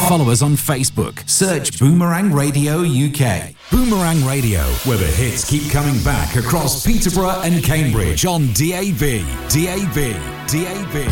Follow us on Facebook. Search Boomerang Radio UK. Boomerang Radio, where the hits keep coming back across Peterborough and Cambridge on DAB. DAB. DAB.